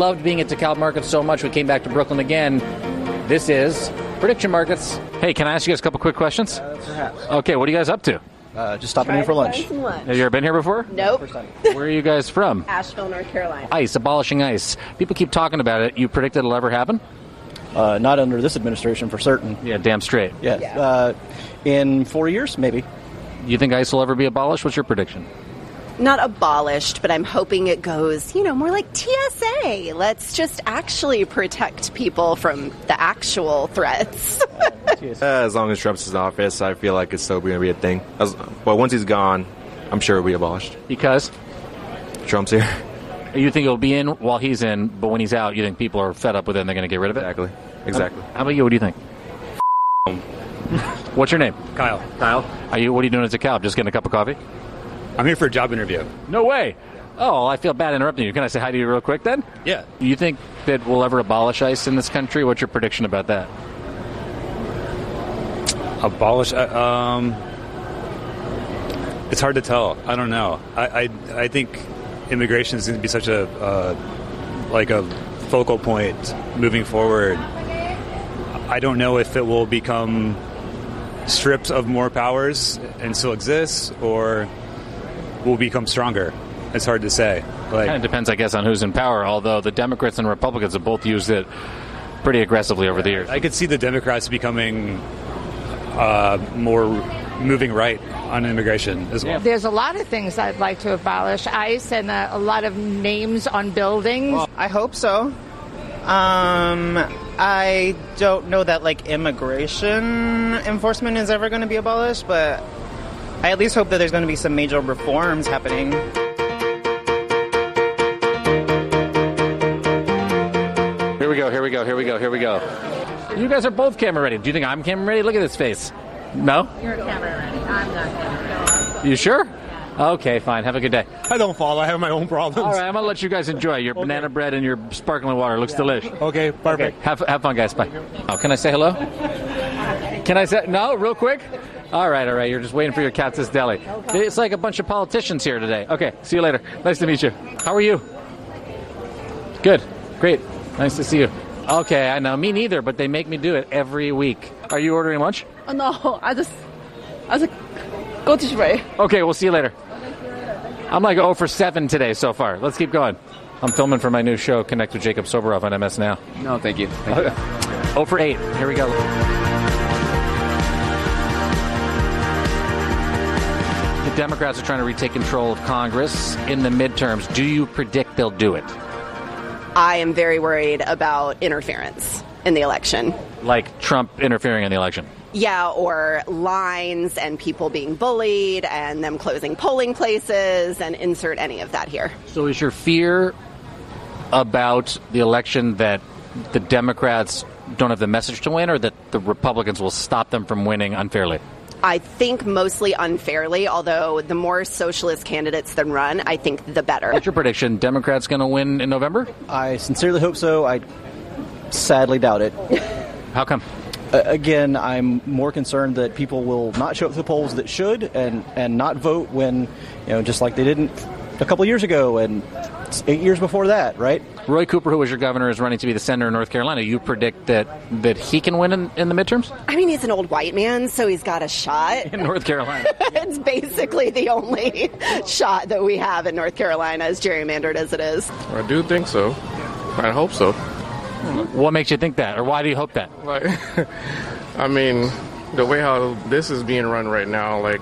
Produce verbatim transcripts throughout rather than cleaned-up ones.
loved being at DeKalb Markets so much we came back to Brooklyn again. This is Prediction Markets. Hey, can I ask you guys a couple quick questions? Uh, perhaps. Okay, what are you guys up to? Uh, just stopping in for lunch. lunch. Have you ever been here before? Nope. Where are you guys from? Asheville, North Carolina. ICE, abolishing ICE. People keep talking about it. You predict it'll ever happen? Uh, not under this administration, for certain. Yeah, damn straight. Yeah. Yeah. Uh, in four years, maybe. You think ICE will ever be abolished? What's your prediction? Not abolished, but I'm hoping it goes, you know, more like T S A. Let's just actually protect people from the actual threats. Uh, as long as Trump's in office, I feel like it's still going to be a thing. As, but once he's gone, I'm sure it'll be abolished. Because? Trump's here. You think it'll be in while he's in, but when he's out, you think people are fed up with it and they're going to get rid of it? Exactly. Exactly. How about you? What do you think? What's your name? Kyle. Kyle. Are you? What are you doing at DeKalb? Just getting a cup of coffee? I'm here for a job interview. No way. Oh, I feel bad interrupting you. Can I say hi to you real quick then? Yeah. You think that we'll ever abolish ICE in this country? What's your prediction about that? Abolish? Uh, um, it's hard to tell. I don't know. I I, I think immigration is going to be such a uh, like a focal point moving forward. I don't know if it will become stripped of more powers and still exists, or will become stronger. It's hard to say. Like, Kind of depends, I guess, on who's in power, although the Democrats and Republicans have both used it pretty aggressively over the years. I could see the Democrats becoming uh, more moving right on immigration as well. There's a lot of things I'd like to abolish. ICE and a, a lot of names on buildings. Well, I hope so. Um, I don't know that, like, immigration enforcement is ever going to be abolished, but I at least hope that there's going to be some major reforms happening. Here we go, here we go, here we go, here we go. You guys are both camera ready. Do you think I'm camera ready? Look at this face. No? You're camera ready. I'm not camera ready. You sure? Okay, fine. Have a good day. I don't follow. I have my own problems. All right, I'm going to let you guys enjoy your okay. banana bread and your sparkling water. Looks yeah. delicious. Okay, perfect. Okay. Have, have fun, guys. Bye. Oh, can I say hello? Can I say... No, real quick? All right, all right. You're just waiting for your Katz's Deli. Okay. It's like a bunch of politicians here today. Okay, see you later. Nice to meet you. How are you? Good. Great. Nice to see you. Okay, I know. Me neither, but they make me do it every week. Are you ordering lunch? Oh, no. I just... I just go to spray. Okay, we'll see you later. I'm like oh for seven today so far. Let's keep going. I'm filming for my new show, Connect with Jacob Soboroff on M S Now. No, thank you. Thank you. oh for eight. Here we go. The Democrats are trying to retake control of Congress in the midterms. Do you predict they'll do it? I am very worried about interference in the election. Like Trump interfering in the election? Yeah, or lines and people being bullied and them closing polling places, and insert any of that here. So is your fear about the election that the Democrats don't have the message to win, or that the Republicans will stop them from winning unfairly? I think mostly unfairly, although the more socialist candidates that run, I think the better. What's your prediction? Democrats going to win in November? I sincerely hope so. I sadly doubt it. How come? Uh, again, I'm more concerned that people will not show up to the polls that should and, and not vote when, you know, just like they didn't a couple years ago and eight years before that, right? Roy Cooper, who was your governor, is running to be the senator in North Carolina. You predict that, that he can win in, in the midterms? I mean, he's an old white man, so he's got a shot. In North Carolina. It's basically the only shot that we have in North Carolina, as gerrymandered as it is. I do think so. I hope so. What makes you think that, or why do you hope that? Like, I mean, the way how this is being run right now, like,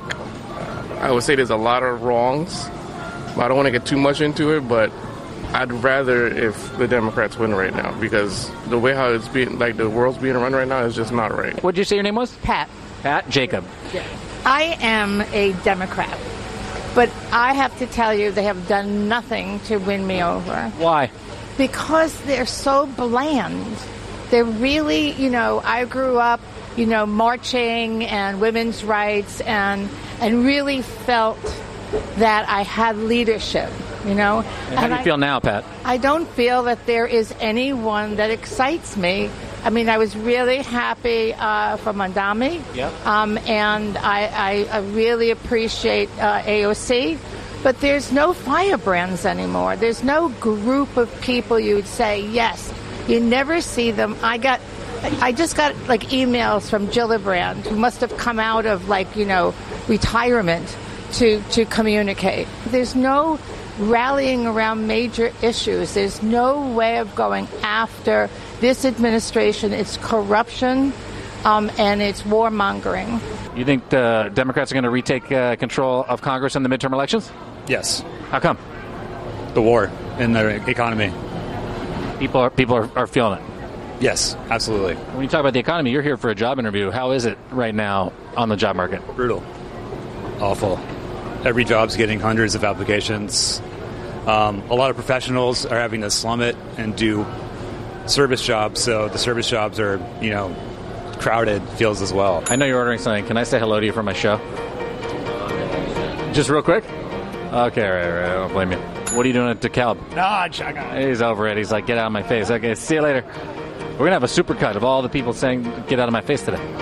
I would say there's a lot of wrongs. I don't want to get too much into it, but I'd rather if the Democrats win right now, because the way how it's being, like, the world's being run right now is just not right. What did you say your name was? Pat. Pat? Jacob. Yeah. I am a Democrat, but I have to tell you they have done nothing to win me over. Why? Because they're so bland. They're really, you know, I grew up, you know, marching and women's rights and and really felt that I had leadership, you know. And how and do you I, feel now, Pat? I don't feel that there is anyone that excites me. I mean, I was really happy uh, for Mondami. Yep. Um, and I, I, I really appreciate uh, A O C. But there's no firebrands anymore. There's no group of people you would say, yes. You never see them. I got, I just got like emails from Gillibrand, who must have come out of like, you know, retirement to, to communicate. There's no rallying around major issues. There's no way of going after this administration. It's corruption um, and it's warmongering. You think the Democrats are going to retake uh, control of Congress in the midterm elections? Yes. How come? The war in the economy. People are people are, are feeling it. Yes, absolutely. When you talk about the economy, you're here for a job interview. How is it right now on the job market? Brutal. Awful. Every job's getting hundreds of applications. Um, a lot of professionals are having to slum it and do service jobs, so the service jobs are, you know, crowded fields as well. I know you're ordering something. Can I say hello to you from my show? Just real quick? Okay, right, right. I don't blame you. What are you doing at DeKalb? No, check out. He's over it. He's like, get out of my face. Okay, see you later. We're going to have a supercut of all the people saying, get out of my face today.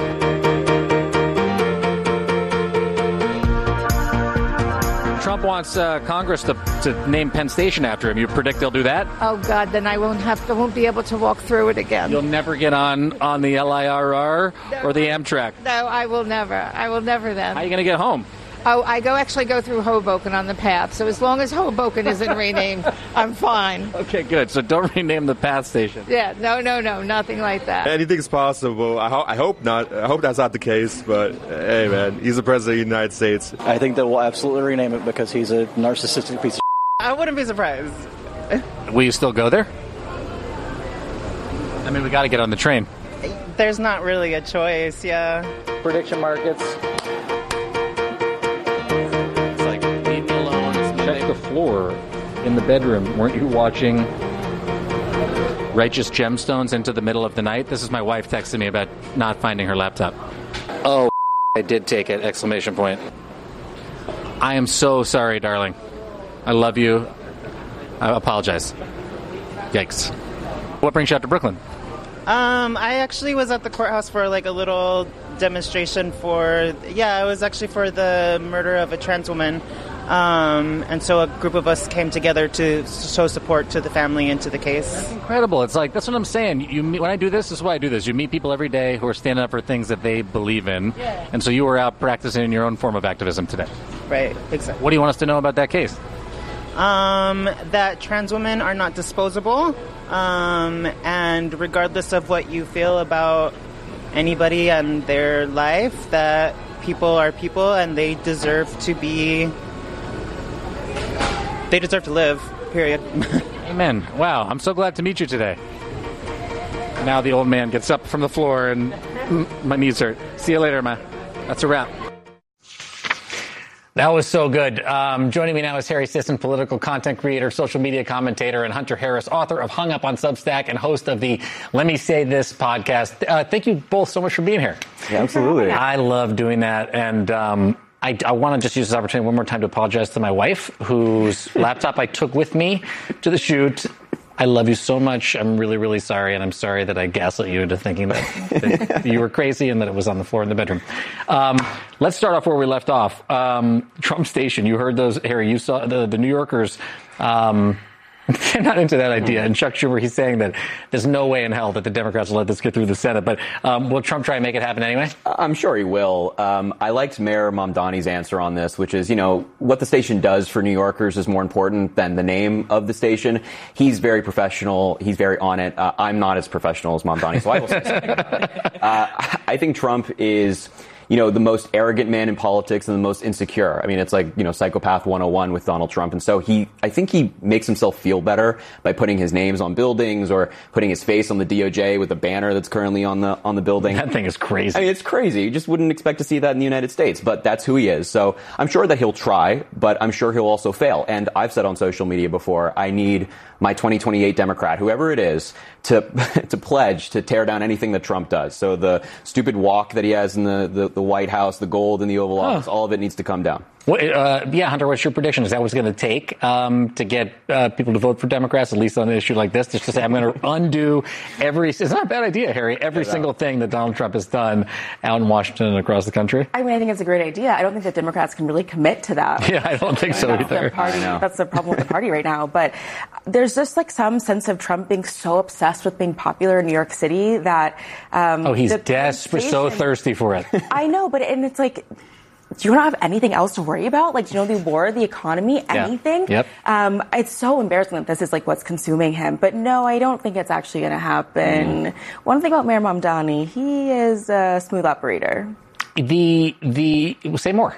Trump wants uh, Congress to, to name Penn Station after him. You predict they'll do that? Oh, God, then I won't have, I won't be able to walk through it again. You'll never get on, on the L I R R No, or the Amtrak. No, I will never. I will never then. How are you going to get home? Oh, I go actually go through Hoboken on the path. So as long as Hoboken isn't renamed, I'm fine. Okay, good. So don't rename the path station. Yeah, no, no, no, nothing like that. Anything's possible. I, ho- I hope not. I hope that's not the case. But hey, man, he's the president of the United States. I think that we'll absolutely rename it because he's a narcissistic piece of I wouldn't be surprised. Will you still go there? I mean, we got to get on the train. There's not really a choice, yeah. Prediction markets. It's like, leave me alone. Check the floor in the bedroom. Weren't you watching Righteous Gemstones into the middle of the night? This is my wife texting me about not finding her laptop. Oh, I did take it! Exclamation point. I am so sorry, darling. I love you. I apologize. Yikes. What brings you out to Brooklyn? Um, I actually was at the courthouse for like a little demonstration for, yeah, it was actually for the murder of a trans woman. Um, and so a group of us came together to show support to the family and to the case. That's incredible. It's like, that's what I'm saying. You meet, when I do this, this is why I do this. You meet people every day who are standing up for things that they believe in. Yeah. And so you were out practicing your own form of activism today. Right, exactly. What do you want us to know about that case? Um, that trans women are not disposable. Um, and regardless of what you feel about anybody and their life, that people are people and they deserve to be, they deserve to live, period. Amen. Wow, I'm so glad to meet you today. Now the old man gets up from the floor and mm, my knees hurt. See you later, Ma. That's a wrap. That was so good. Um, joining me now is Harry Sisson, political content creator, social media commentator, and Hunter Harris, author of Hung Up on Substack and host of the Let Me Say This podcast. Uh, thank you both so much for being here. Yeah, absolutely. I love doing that. And um, I, I want to just use this opportunity one more time to apologize to my wife, whose laptop I took with me to the shoot. I love you so much. I'm really, really sorry, and I'm sorry that I gaslit you into thinking that, that you were crazy and that it was on the floor in the bedroom. Um, let's start off where we left off. Um, Trump Station. You heard those, Harry. You saw the, the New Yorkers. Um, they're not into that idea. And Chuck Schumer, he's saying that there's no way in hell that the Democrats will let this get through the Senate. But um, will Trump try and make it happen anyway? I'm sure he will. Um, I liked Mayor Mamdani's answer on this, which is, you know, what the station does for New Yorkers is more important than the name of the station. He's very professional. He's very on it. Uh, I'm not as professional as Mamdani, so I will say something. uh, I think Trump is, you know, the most arrogant man in politics and the most insecure. I mean, it's like, you know, psychopath one oh one with Donald Trump. And so he, I think he makes himself feel better by putting his names on buildings or putting his face on the D O J with a banner that's currently on the, on the building. That thing is crazy. I mean, it's crazy. You just wouldn't expect to see that in the United States, but that's who he is. So I'm sure that he'll try, but I'm sure he'll also fail. And I've said on social media before, I need my twenty twenty-eight Democrat, whoever it is, to to pledge to tear down anything that Trump does. So the stupid walk that he has in the, the, the White House, the gold in the Oval Office, huh. all of it needs to come down. Well, uh, yeah, Hunter, what's your prediction? Is that what it's going to take um, to get uh, people to vote for Democrats, at least on an issue like this? Just to say, I'm going to undo every, it's not a bad idea, Harry, every yeah, single thing that Donald Trump has done out in Washington and across the country? I mean, I think it's a great idea. I don't think that Democrats can really commit to that. Yeah, I don't think so that's either. The party, that's the problem with the party right now. But there's just like some sense of Trump being so obsessed with being popular in New York City that... Um, oh, he's desperate, so thirsty for it. I know, but and it's like... Do you not have anything else to worry about? Like, do you know, the war, the economy, anything? Yeah. Yep. Um, it's so embarrassing that this is like what's consuming him. But no, I don't think it's actually going to happen. Mm. One thing about Mayor Mamdani, he is a smooth operator. The, the, say more.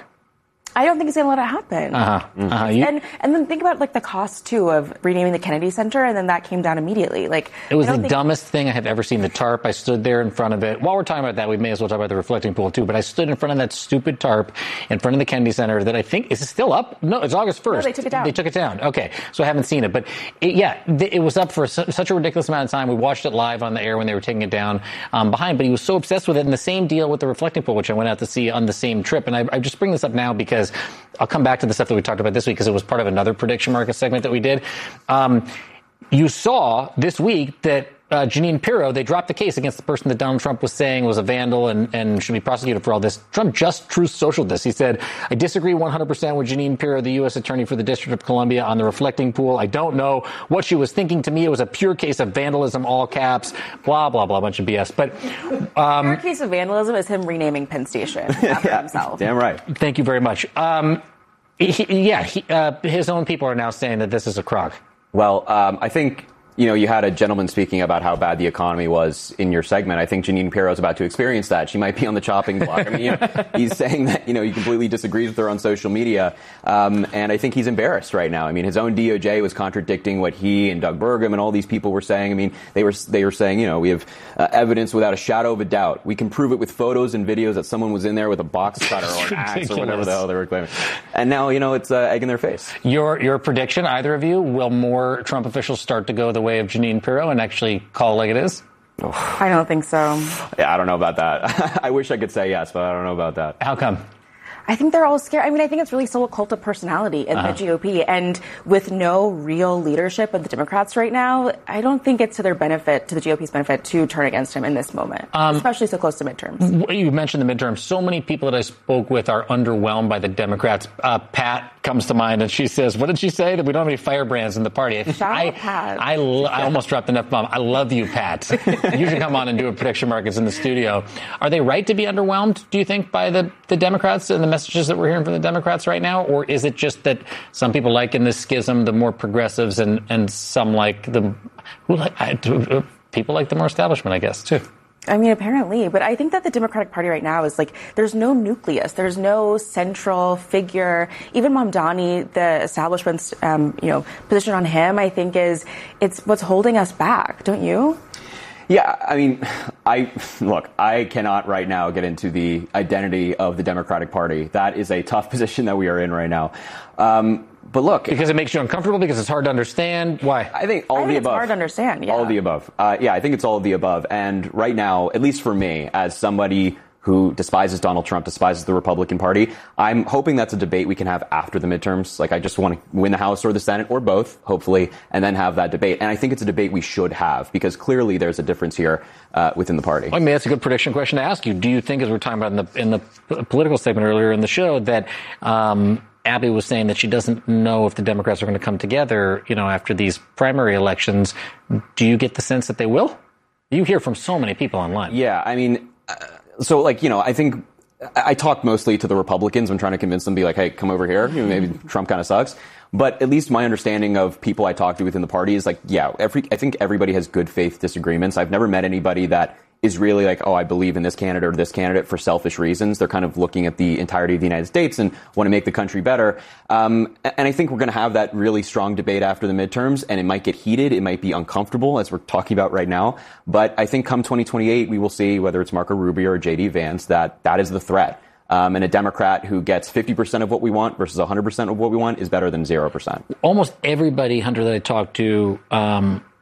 I don't think it's going to let it happen. Uh-huh. Uh-huh. You, and and then think about like the cost too of renaming the Kennedy Center, and then that came down immediately. Like it was the think... dumbest thing I have ever seen. The tarp. I stood there in front of it. While we're talking about that, we may as well talk about the reflecting pool too. But I stood in front of that stupid tarp in front of the Kennedy Center that I think is it still up? No, it's August first. No, they took it down. They took it down. Okay, so I haven't seen it, but it, yeah, it was up for su- such a ridiculous amount of time. We watched it live on the air when they were taking it down um, behind. But he was so obsessed with it. And the same deal with the reflecting pool, which I went out to see on the same trip. And I, I just bring this up now because I'll come back to the stuff that we talked about this week because it was part of another prediction market segment that we did. Um, you saw this week that uh, Jeanine Pirro, they dropped the case against the person that Donald Trump was saying was a vandal and, and should be prosecuted for all this. Trump just Truth Socialed this. He said, I disagree one hundred percent with Jeanine Pirro, the U S attorney for the District of Columbia, on the reflecting pool. I don't know what she was thinking. To me, it was a pure case of vandalism, all caps, blah, blah, blah, bunch of B S. But um, pure case of vandalism is him renaming Penn Station after yeah, himself. Damn right. Thank you very much. Um, he, yeah, he, uh, his own people are now saying that this is a crock. Well, um, I think... You know, you had a gentleman speaking about how bad the economy was in your segment. I think Jeanine Pirro is about to experience that. She might be on the chopping block. I mean, you know, he's saying that, you know, he completely disagrees with her on social media. Um, and I think he's embarrassed right now. I mean, his own D O J was contradicting what he and Doug Burgum and all these people were saying. I mean, they were they were saying, you know, we have uh, evidence without a shadow of a doubt. We can prove it with photos and videos that someone was in there with a box cutter or an axe or whatever the hell they were claiming. And now, you know, it's uh, egg in their face. Your, your prediction, either of you, will more Trump officials start to go the way of Jeanine Pirro and actually call it like it is? Oh. I don't think so. Yeah, I don't know about that. I wish I could say yes, but I don't know about that. How come? I think they're all scared. I mean, I think it's really still a cult of personality in uh-huh. the G O P. And with no real leadership of the Democrats right now, I don't think it's to their benefit, to the G O P's benefit, to turn against him in this moment, um, especially so close to midterms. You mentioned the midterms. So many people that I spoke with are underwhelmed by the Democrats. Uh, Pat comes to mind, and she says, what did she say? That we don't have any firebrands in the party. Shout I, out Pat. I, I, I almost dropped an F-bomb. I love you, Pat. You should come on and do a prediction markets in the studio. Are they right to be underwhelmed, do you think, by the, the Democrats and the messages that we're hearing from the Democrats right now? Or is it just that some people like in this schism the more progressives and, and some like the who like I, people like the more establishment, I guess, too? I mean, apparently. But I think that the Democratic Party right now is like, there's no nucleus. There's no central figure. Even Mamdani, the establishment's, um, you know, position on him, I think is, it's what's holding us back. Don't you? Yeah, I mean, I look, I cannot right now get into the identity of the Democratic Party. That is a tough position that we are in right now. Um, But look, because it makes you uncomfortable, because it's hard to understand. Why? I think all I of think the it's above. Hard to understand. Yeah. All of the above. Uh, yeah, I think it's all of the above. And right now, at least for me, as somebody who despises Donald Trump, despises the Republican Party, I'm hoping that's a debate we can have after the midterms. Like, I just want to win the House or the Senate or both, hopefully, and then have that debate. And I think it's a debate we should have, because clearly there's a difference here uh, within the party. I mean, that's a good prediction question to ask you. Do you think, as we were talking about in the in the political segment earlier in the show, that um, Abby was saying that she doesn't know if the Democrats are going to come together, you know, after these primary elections? Do you get the sense that they will? You hear from so many people online. Yeah, I mean, uh, so like, you know, I think I talk mostly to the Republicans. I'm trying to convince them to be like, hey, come over here. You know, maybe Trump kind of sucks. But at least my understanding of people I talk to within the party is like, yeah, every, I think everybody has good faith disagreements. I've never met anybody that is really like, oh, I believe in this candidate or this candidate for selfish reasons. They're kind of looking at the entirety of the United States and want to make the country better. Um, and I think we're going to have that really strong debate after the midterms, and it might get heated. It might be uncomfortable, as we're talking about right now. But I think come twenty twenty-eight, we will see, whether it's Marco Rubio or J D Vance, that that is the threat. Um, and a Democrat who gets fifty percent of what we want versus one hundred percent of what we want is better than zero percent. Almost everybody, Hunter, that I talked to, um,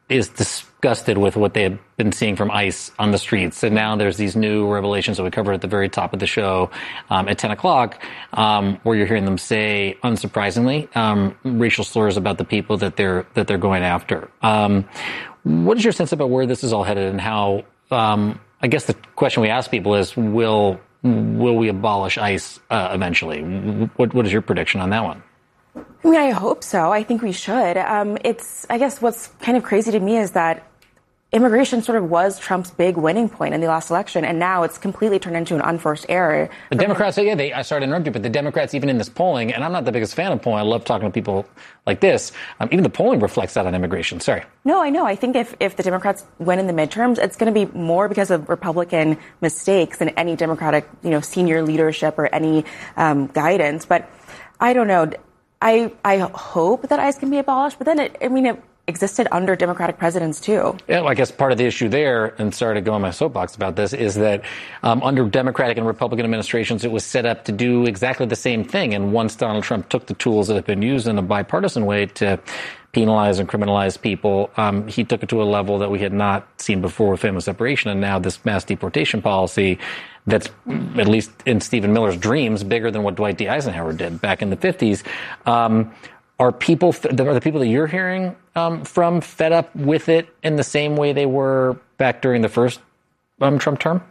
is disgusted with what they have been seeing from ICE on the streets. And now there's these new revelations that we covered at the very top of the show um, at ten o'clock, um, where you're hearing them say, unsurprisingly, um, racial slurs about the people that they're that they're going after. Um, what is your sense about where this is all headed and how, um, I guess the question we ask people is, will will we abolish ICE uh, eventually? What, what is your prediction on that one? I mean, I hope so. I think we should. Um, it's, I guess what's kind of crazy to me is that immigration sort of was Trump's big winning point in the last election, and now it's completely turned into an unforced error. The Democrats, yeah, they, I started to interrupt you, but the Democrats, even in this polling, and I'm not the biggest fan of polling, I love talking to people like this, um, even the polling reflects that on immigration. Sorry. No, I know. I think if, if the Democrats win in the midterms, it's going to be more because of Republican mistakes than any Democratic, you know, senior leadership or any um, guidance. But I don't know. I I hope that ICE can be abolished, but then, it, I mean, it existed under Democratic presidents, too. Yeah, well, I guess part of the issue there, and sorry to go on my soapbox about this, is that um, under Democratic and Republican administrations, it was set up to do exactly the same thing. And once Donald Trump took the tools that have been used in a bipartisan way to penalize and criminalize people, um, he took it to a level that we had not seen before with family separation. And now this mass deportation policy that's, at least in Stephen Miller's dreams, bigger than what Dwight D. Eisenhower did back in the fifties. Um, are people, are the people that you're hearing um, from fed up with it in the same way they were back during the first um, Trump term?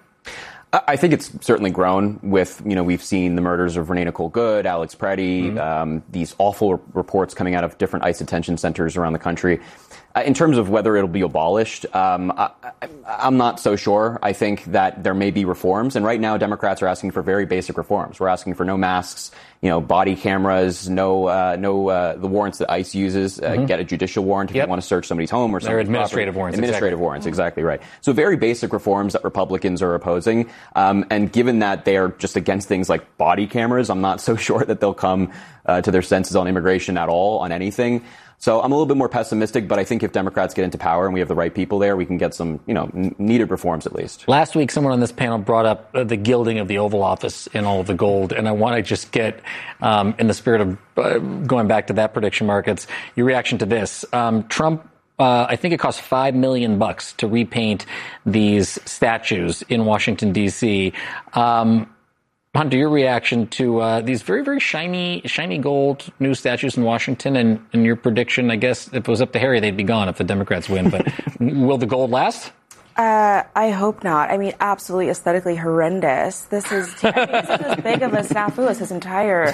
I think it's certainly grown with, you know, we've seen the murders of Renee Nicole Good, Alex Preddy, mm-hmm. um, these awful reports coming out of different ICE detention centers around the country. Uh, in terms of whether it'll be abolished, um, I, I, I'm not so sure. I think that there may be reforms. And right now, Democrats are asking for very basic reforms. We're asking for no masks, you know, body cameras, no, uh, no, uh, the warrants that ICE uses, uh, mm-hmm. get a judicial warrant if yep. you want to search somebody's home or something. They're administrative warrants. Administrative exactly. warrants, exactly right. So very basic reforms that Republicans are opposing. Um, and given that they are just against things like body cameras, I'm not so sure that they'll come uh, to their senses on immigration at all, on anything. So I'm a little bit more pessimistic, but I think if Democrats get into power and we have the right people there, we can get some, you know, n- needed reforms at least. Last week, someone on this panel brought up uh, the gilding of the Oval Office in all of the gold, and I want to just get, um, in the spirit of uh, going back to that prediction, Markets, your reaction to this. Um, Trump, uh, I think it cost five million bucks to repaint these statues in Washington, D C. Um, Hunter, your reaction to uh, these very, very shiny, shiny gold new statues in Washington, and, and your prediction, I guess, if it was up to Harry, they'd be gone if the Democrats win. But will the gold last? Uh, I hope not. I mean, absolutely aesthetically horrendous. This is such as big of a snafu as his entire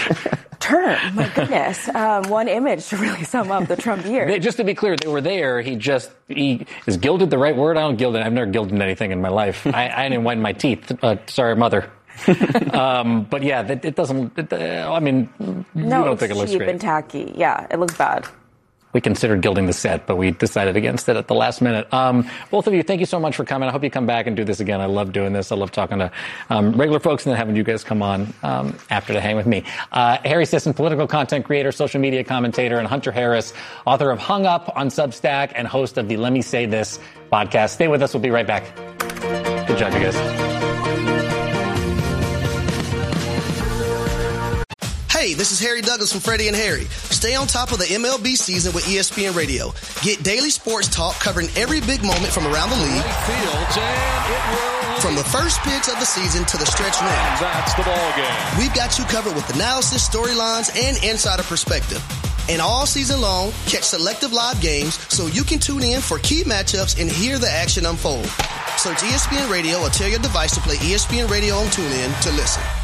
term. My goodness. Um, one image to really sum up the Trump year. They, just to be clear, they were there. He just, he, is gilded the right word? I don't gild it. I've never gilded anything in my life. I, I didn't whiten my teeth. Uh, sorry, mother. um, but yeah, it, it doesn't, it, uh, I mean, no, you don't it's think it looks cheap great. and tacky. Yeah, it looks bad. We considered gilding the set, but we decided against it at the last minute. Um, both of you, thank you so much for coming. I hope you come back and do this again. I love doing this. I love talking to um, regular folks and then having you guys come on um, after to hang with me. Uh, Harry Sisson, political content creator, social media commentator, and Hunter Harris, author of Hung Up on Substack and host of the Let Me Say This podcast. Stay with us. We'll be right back. Good job, you guys. Hey, this is Harry Douglas from Freddie and Harry. Stay on top of the M L B season with E S P N Radio. Get daily sports talk covering every big moment from around the league. From the first pitch of the season to the stretch run. That's the ball game. We've got you covered with analysis, storylines, and insider perspective. And all season long, catch selective live games so you can tune in for key matchups and hear the action unfold. Search E S P N Radio or tell your device to play E S P N Radio on TuneIn to listen.